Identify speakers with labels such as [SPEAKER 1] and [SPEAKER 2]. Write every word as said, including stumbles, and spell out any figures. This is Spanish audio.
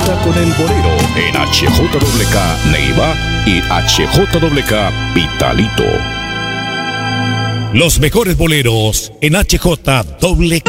[SPEAKER 1] hora con el bolero en H J W K Neiva y H J W K Pitalito.
[SPEAKER 2] Los mejores boleros en H J W K.